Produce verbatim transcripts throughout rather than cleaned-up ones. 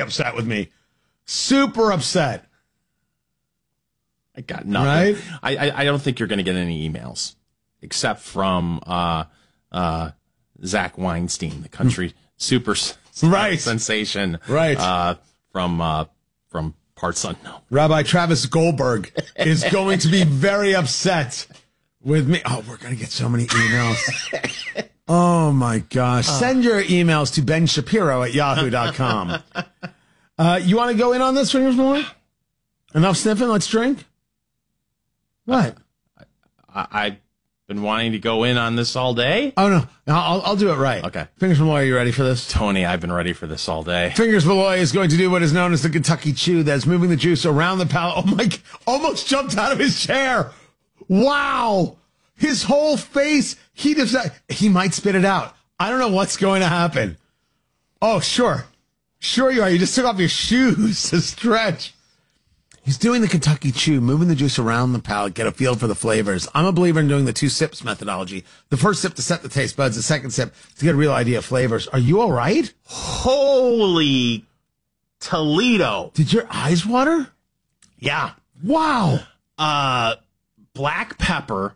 upset with me. Super upset. I got nothing. Right? I, I, I don't think you're going to get any emails except from uh, uh, Zach Weinstein, the country super s- right. sensation. Right. Uh, from, uh, from Parts Unknown. Rabbi Travis Goldberg is going to be very upset with me. Oh, we're going to get so many emails. Oh, my gosh. Send your emails to Ben Shapiro at yahoo dot com. Uh, you want to go in on this, Fingers Malloy? Enough sniffing? Let's drink? What? I, I've been wanting to go in on this all day. Oh, no. I'll, I'll do it right. Okay. Fingers Malloy, are you ready for this? Tony, I've been ready for this all day. Fingers Malloy is going to do what is known as the Kentucky Chew. That's moving the juice around the palate. Oh, my. Almost jumped out of his chair. Wow. His whole face. He decided, he might spit it out. I don't know what's going to happen. Oh, sure. Sure you are. You just took off your shoes to stretch. He's doing the Kentucky Chew, moving the juice around the palate, get a feel for the flavors. I'm a believer in doing the two sips methodology. The first sip to set the taste buds, the second sip to get a real idea of flavors. Are you all right? Holy Toledo. Did your eyes water? Yeah. Wow. Uh, black pepper.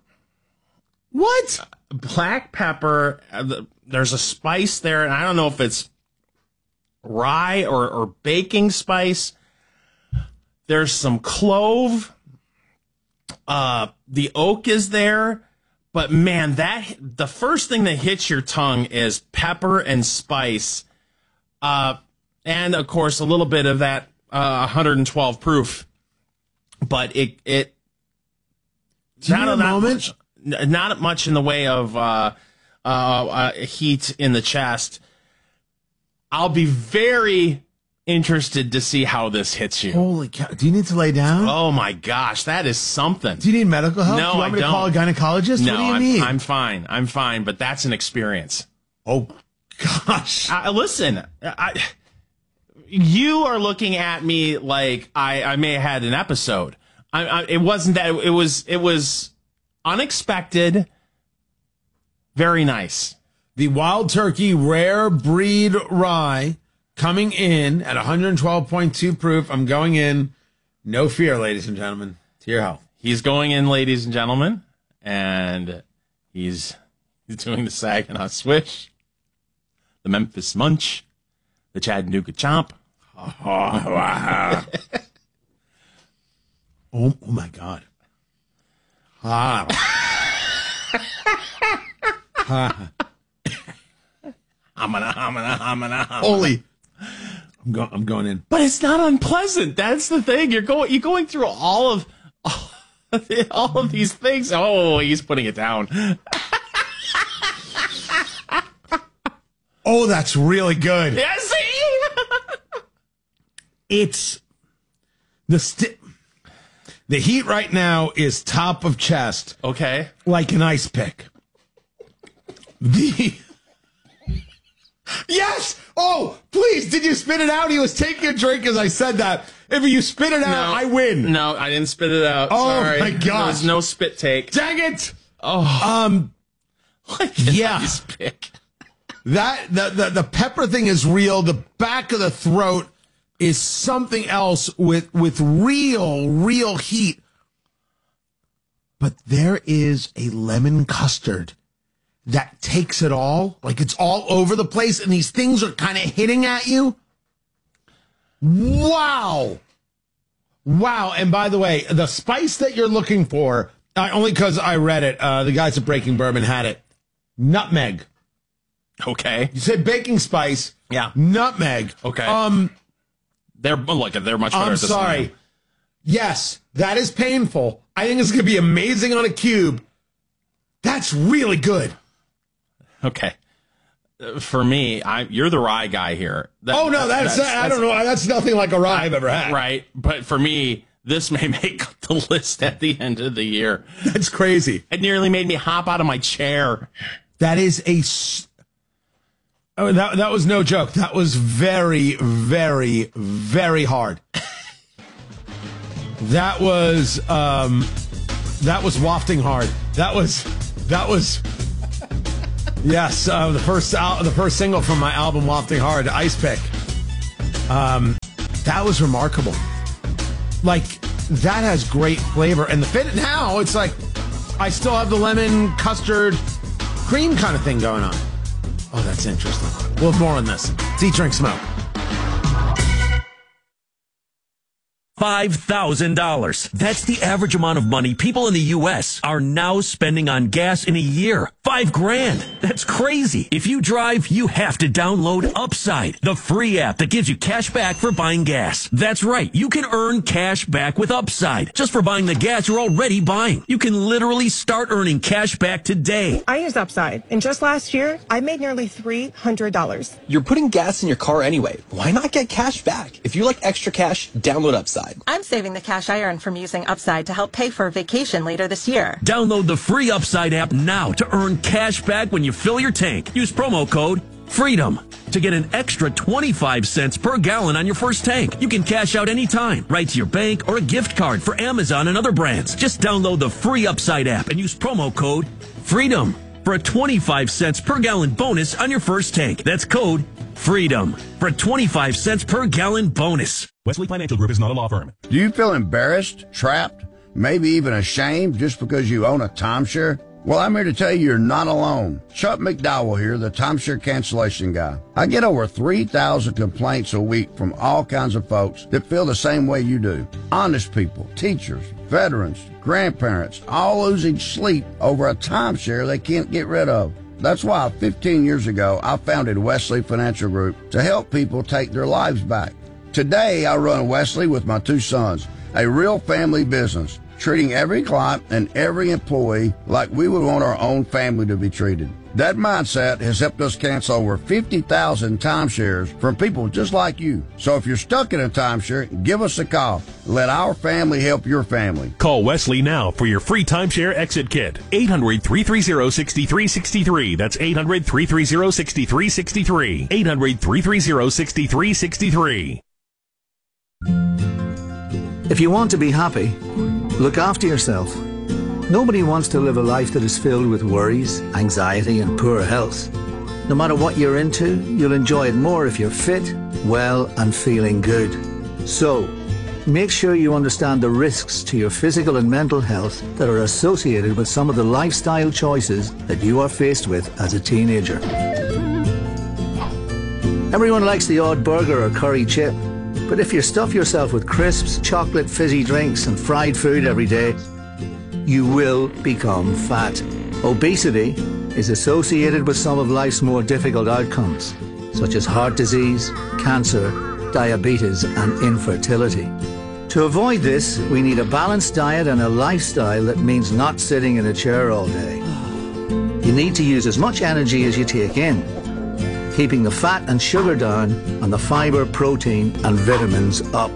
What? Black pepper. Uh, the, there's a spice there, and I don't know if it's rye or, or baking spice. There's some clove. Uh, the oak is there. But, man, that the first thing that hits your tongue is pepper and spice. Uh, and, of course, a little bit of that uh, one hundred twelve proof. But it... it Do you not, need a not moment? Much, not much in the way of uh, uh, uh, heat in the chest. I'll be very... interested to see how this hits you. Holy cow. Do you need to lay down? Oh, my gosh. That is something. Do you need medical help? No, do you want I me to don't. call a gynecologist? No, what do you I'm, need? I'm fine. I'm fine, but that's an experience. Oh, gosh. Uh, listen, I, you are looking at me like I, I may have had an episode. I, I, it wasn't that. It was, it was unexpected. Very nice. The Wild Turkey Rare Breed Rye coming in at one twelve point two proof. I'm going in. No fear, ladies and gentlemen. To your health. He's going in, ladies and gentlemen, and he's he's doing the Saginaw Swish, the Memphis Munch, the Chattanooga Chomp. Oh, wow. oh, oh, my God. Ah. ah. Hamana, hamana, hamana, hamana. Holy. I'm, go- I'm going in. But it's not unpleasant. That's the thing. You're going you're going through all of all of these things. Oh, he's putting it down. Oh, that's really good. Yeah, see? It's the sti- the heat right now is top of chest, Okay. like an ice pick. The yes. Oh, please! Did you spit it out? He was taking a drink as I said that. If you spit it out, No. I win. No, I didn't spit it out. Oh, Sorry. my gosh. There was no spit take. Dang it! Oh, Um, like an yeah. ice pick. that the, the the pepper thing is real. The back of the throat is something else with with real real heat. But there is a lemon custard that takes it all, like it's all over the place, and these things are kind of hitting at you. Wow. Wow. And by the way, the spice that you're looking for, uh, only because I read it, uh, the guys at Breaking Bourbon had it. Nutmeg. Okay. You said baking spice. Yeah. Nutmeg. Okay. Um, They're look, they're much better I'm at this sorry. than me. Yes, that is painful. I think it's going to be amazing on a cube. That's really good. Okay. Uh, For me, I you're the rye guy here. That- Oh, no, that's, I don't know. That's nothing like a rye I've ever had. Right. But for me, this may make the list at the end of the year. That's crazy. It nearly made me hop out of my chair. That is a. s- Oh, that that was no joke. That was very, very, very hard. That was um, that was wafting hard. That was that was. Yes, uh, the first al- the first single from my album, Wafting Hard, Ice Pick. Um, that was remarkable. Like, that has great flavor. And the fit now, it's like, I still have the lemon custard cream kind of thing going on. Oh, that's interesting. We'll have more on this. It's Eat, Drink, Smoke. five thousand dollars. That's the average amount of money people in the U S are now spending on gas in a year. Five grand. That's crazy. If you drive, you have to download Upside, the free app that gives you cash back for buying gas. That's right. You can earn cash back with Upside just for buying the gas you're already buying. You can literally start earning cash back today. I use Upside, and just last year, I made nearly three hundred dollars. You're putting gas in your car anyway. Why not get cash back? If you like extra cash, download Upside. I'm saving the cash I earn from using Upside to help pay for a vacation later this year. Download the free Upside app now to earn cash back when you fill your tank. Use promo code FREEDOM to get an extra twenty-five cents per gallon on your first tank. You can cash out anytime, right to your bank or a gift card for Amazon and other brands. Just download the free Upside app and use promo code FREEDOM for a twenty-five cents per gallon bonus on your first tank. That's code FREEDOM for a twenty-five cents per gallon bonus. Wesley Financial Group is not a law firm. Do you feel embarrassed, trapped, maybe even ashamed just because you own a timeshare? Well, I'm here to tell you you're not alone. Chuck McDowell here, the timeshare cancellation guy. I get over three thousand complaints a week from all kinds of folks that feel the same way you do. Honest people, teachers, veterans, grandparents, all losing sleep over a timeshare they can't get rid of. That's why fifteen years ago, I founded Wesley Financial Group to help people take their lives back. Today, I run Wesley with my two sons, a real family business, treating every client and every employee like we would want our own family to be treated. That mindset has helped us cancel over fifty thousand timeshares from people just like you. So if you're stuck in a timeshare, give us a call. Let our family help your family. Call Wesley now for your free timeshare exit kit. eight hundred, three three zero, six three six three. That's eight hundred, three three zero, six three six three. eight hundred, three three zero, six three six three. If you want to be happy, look after yourself. Nobody wants to live a life that is filled with worries, anxiety, and poor health. No matter what you're into, you'll enjoy it more if you're fit, well, and feeling good. So, make sure you understand the risks to your physical and mental health that are associated with some of the lifestyle choices that you are faced with as a teenager. Everyone likes the odd burger or curry chip, but if you stuff yourself with crisps, chocolate, fizzy drinks, and fried food every day, you will become fat. Obesity is associated with some of life's more difficult outcomes, such as heart disease, cancer, diabetes, and infertility. To avoid this, we need a balanced diet and a lifestyle that means not sitting in a chair all day. You need to use as much energy as you take in, keeping the fat and sugar down and the fiber, protein, and vitamins up.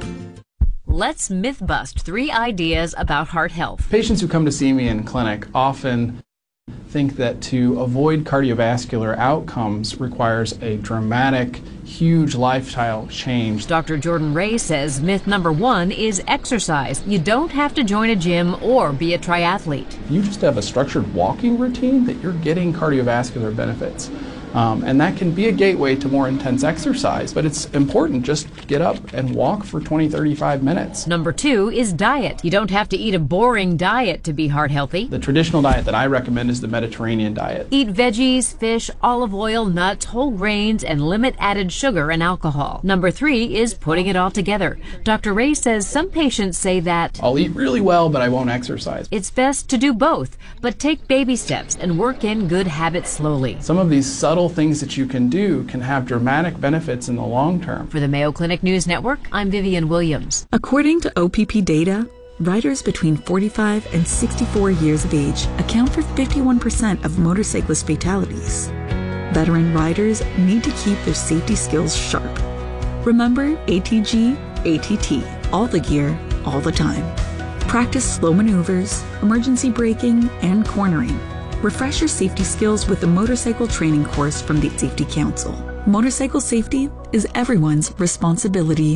Let's myth bust three ideas about heart health. Patients who come to see me in clinic often think that to avoid cardiovascular outcomes requires a dramatic, huge lifestyle change. Doctor Jordan Ray says myth number one is exercise. You don't have to join a gym or be a triathlete. You just have a structured walking routine that you're getting cardiovascular benefits. Um, and that can be a gateway to more intense exercise, but it's important just get up and walk for twenty, thirty-five minutes. Number two is diet. You don't have to eat a boring diet to be heart healthy. The traditional diet that I recommend is the Mediterranean diet. Eat veggies, fish, olive oil, nuts, whole grains, and limit added sugar and alcohol. Number three is putting it all together. Doctor Ray says some patients say that I'll eat really well, but I won't exercise. It's best to do both, but take baby steps and work in good habits slowly. Some of these subtle things that you can do can have dramatic benefits in the long term. For the Mayo Clinic News Network, I'm Vivian Williams. According to O P P data, riders between forty-five and sixty-four years of age account for fifty-one percent of motorcyclist fatalities. Veteran riders need to keep their safety skills sharp. Remember A T G, A T T, all the gear, all the time. Practice slow maneuvers, emergency braking, and cornering. Refresh your safety skills with the motorcycle training course from the Safety Council. Motorcycle safety is everyone's responsibility.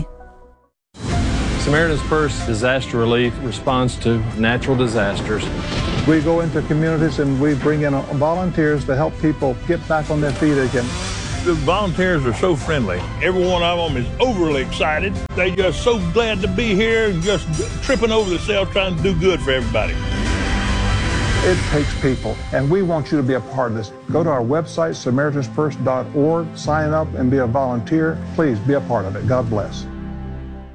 Samaritan's Purse Disaster Relief responds to natural disasters. We go into communities and we bring in volunteers to help people get back on their feet again. The volunteers are so friendly. Every one of them is overly excited. They just so glad to be here and just tripping over themselves trying to do good for everybody. It takes people, and we want you to be a part of this. Go to our website, Samaritans First dot org, sign up and be a volunteer. Please be a part of it. God bless.